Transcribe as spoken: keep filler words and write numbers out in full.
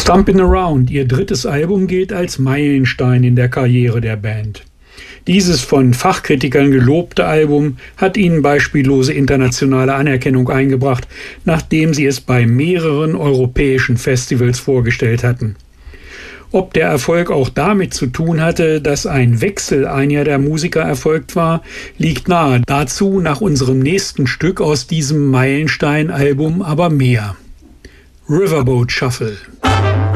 Stompin' Around, ihr drittes Album, gilt als Meilenstein in der Karriere der Band. Dieses von Fachkritikern gelobte Album hat ihnen beispiellose internationale Anerkennung eingebracht, nachdem sie es bei mehreren europäischen Festivals vorgestellt hatten. Ob der Erfolg auch damit zu tun hatte, dass ein Wechsel einiger der Musiker erfolgt war, liegt nahe. Dazu nach unserem nächsten Stück aus diesem Meilenstein-Album aber mehr. Riverboat Shuffle.